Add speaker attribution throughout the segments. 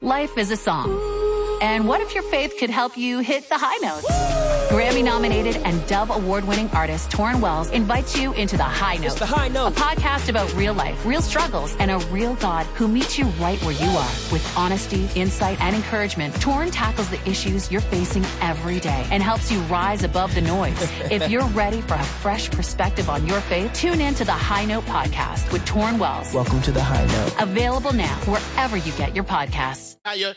Speaker 1: Life is a song. And what if your faith could help you hit the high notes? Grammy-nominated and Dove Award-winning artist Torrin Wells invites you into The High Note.
Speaker 2: It's The High Note.
Speaker 1: A podcast about real life, real struggles, and a real God who meets you right where you are. With honesty, insight, and encouragement, Torrin tackles the issues you're facing every day and helps you rise above the noise. If you're ready for a fresh perspective on your faith, tune in to The High Note podcast with Torrin Wells.
Speaker 2: Welcome to The High Note.
Speaker 1: Available now wherever you get your podcasts.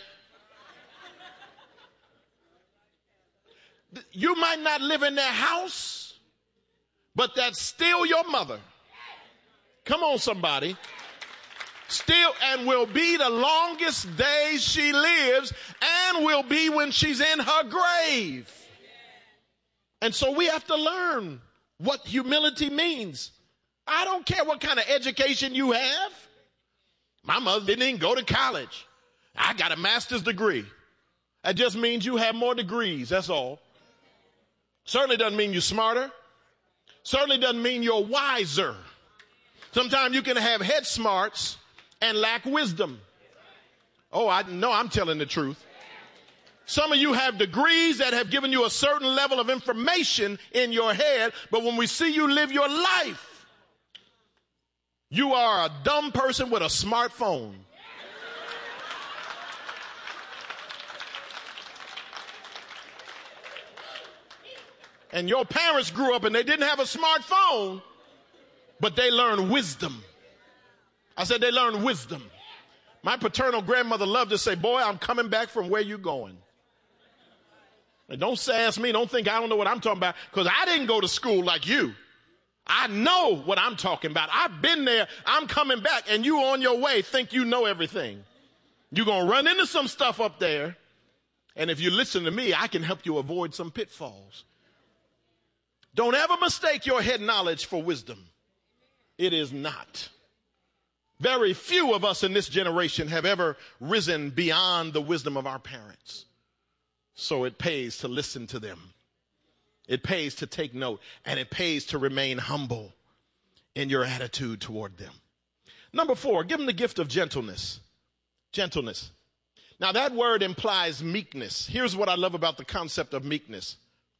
Speaker 3: You might not live in their house, but that's still your mother. Come on, somebody. Still, and will be the longest days she lives, and will be when she's in her grave. And so we have to learn what humility means. I don't care what kind of education you have. My mother didn't even go to college. I got a master's degree. That just means you have more degrees, that's all. Certainly doesn't mean you're smarter. Certainly doesn't mean you're wiser. Sometimes you can have head smarts and lack wisdom. Oh, I know I'm telling the truth. Some of you have degrees that have given you a certain level of information in your head, but when we see you live your life, you are a dumb person with a smartphone. And your parents grew up and they didn't have a smartphone, but they learned wisdom. I said they learned wisdom. My paternal grandmother loved to say, boy, I'm coming back from where you going. And don't sass me, don't think I don't know what I'm talking about, because I didn't go to school like you. I know what I'm talking about. I've been there. I'm coming back, and you on your way think you know everything. You're going to run into some stuff up there, and if you listen to me, I can help you avoid some pitfalls. Don't ever mistake your head knowledge for wisdom. It is not. Very few of us in this generation have ever risen beyond the wisdom of our parents. So it pays to listen to them. It pays to take note, and it pays to remain humble in your attitude toward them. Number 4, give them the gift of gentleness. Gentleness. Now that word implies meekness. Here's what I love about the concept of meekness.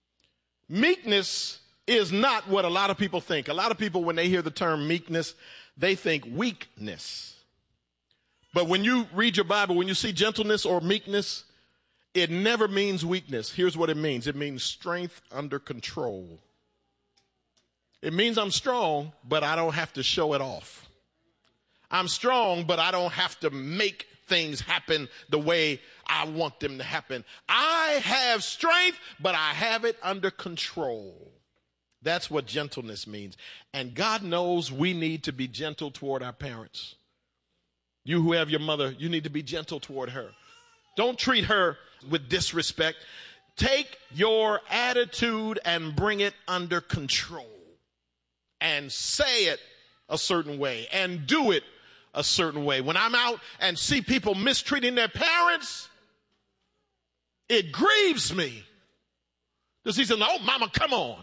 Speaker 3: Meekness is not what a lot of people think. A lot of people, when they hear the term meekness, they think weakness. But when you read your Bible, when you see gentleness or meekness, it never means weakness. Here's what it means. It means strength under control. It means I'm strong, but I don't have to show it off. I'm strong, but I don't have to make things happen the way I want them to happen. I have strength, but I have it under control. That's what gentleness means. And God knows we need to be gentle toward our parents. You who have your mother, you need to be gentle toward her. Don't treat her with disrespect. Take your attitude and bring it under control. And say it a certain way and do it a certain way. When I'm out and see people mistreating their parents, it grieves me. Does he say, oh, mama, come on.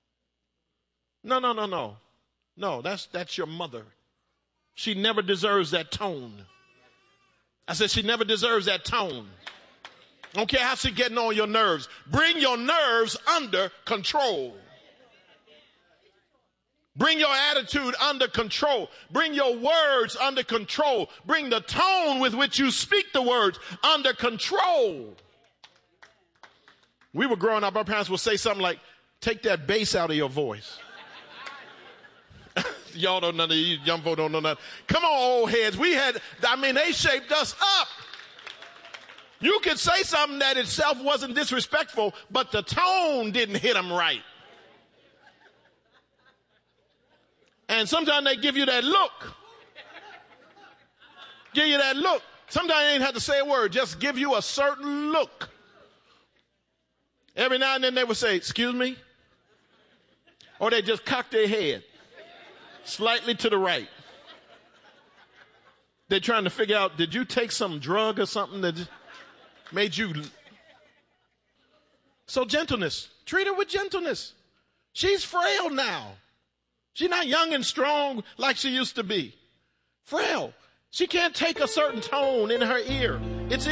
Speaker 3: No, that's your mother. She never deserves that tone. I said she never deserves that tone. I don't care how she's getting on your nerves. Bring your nerves under control. Bring your attitude under control. Bring your words under control. Bring the tone with which you speak the words under control. We were growing up, our parents would say something like, take that bass out of your voice. Y'all don't know, you young folk don't know nothing. Come on, old heads. They shaped us up. You could say something that itself wasn't disrespectful, but the tone didn't hit them right. And sometimes they give you that look. Give you that look. Sometimes they ain't have to say a word, just give you a certain look. Every now and then they would say, excuse me. Or they just cock their head slightly to the right. They're trying to figure out, did you take some drug or something that made you? So gentleness, treat her with gentleness. She's frail now. She's not young and strong like she used to be. Frail. She can't take a certain tone in her ear. It's